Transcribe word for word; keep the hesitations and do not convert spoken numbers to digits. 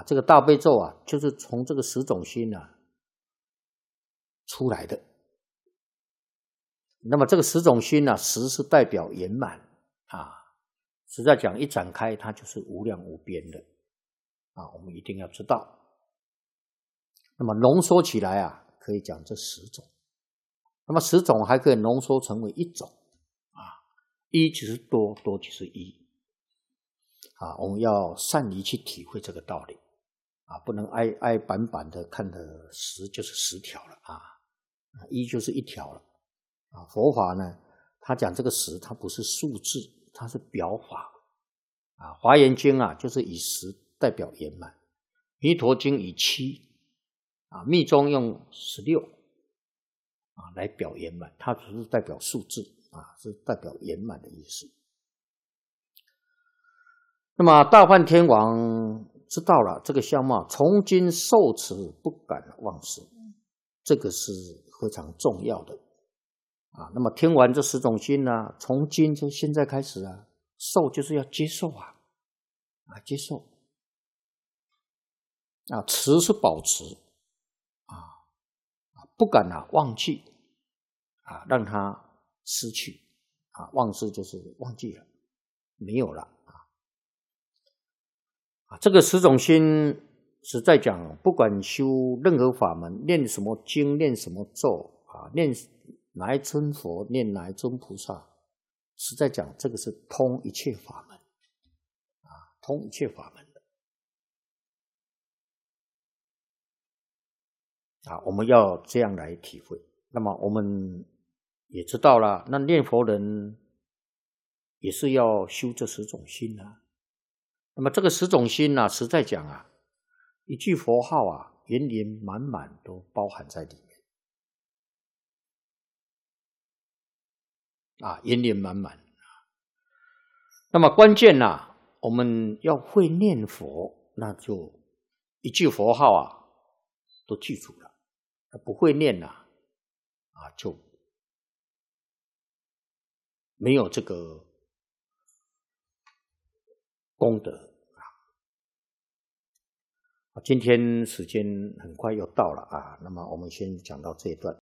这个大悲咒啊，就是从这个十种心啊出来的。那么这个十种心呢、啊，十是代表圆满啊，实在讲一展开，它就是无量无边的啊，我们一定要知道。那么浓缩起来啊，可以讲这十种。那么十种还可以浓缩成为一种啊，一即是多，多即是一啊，我们要善于去体会这个道理啊，不能挨挨板板的看的十就是十条了啊，一就是一条了。啊，佛法呢，他讲这个十，它不是数字，它是表法。啊，《华严经》啊，就是以十代表圆满，《弥陀经》以七，啊，密宗用十六，啊，来表圆满，它只是代表数字，啊，是代表圆满的意思。那么大梵天王知道了这个相貌，从今受持不敢忘失，这个是非常重要的。啊，那么听完这十种心呢、啊，从今就现在开始啊，受就是要接受啊，啊接受，啊持是保持，啊不敢啊忘记，啊让它失去，啊忘失就是忘记了，没有了啊。啊这个十种心是在讲，不管修任何法门，念什么经，念什么咒啊，念。哪一尊佛念哪一尊菩萨，实在讲这个是通一切法门啊，通一切法门的啊，我们要这样来体会。那么我们也知道了，那念佛人也是要修这十种心啊。那么这个十种心呢、啊，实在讲啊，一句佛号啊，圆圆满满都包含在里面。啊，圆圆满满。那么关键呢、啊，我们要会念佛，那就一句佛号啊，都记住了。不会念呐、啊，啊，就没有这个功德啊。今天时间很快又到了啊，那么我们先讲到这一段。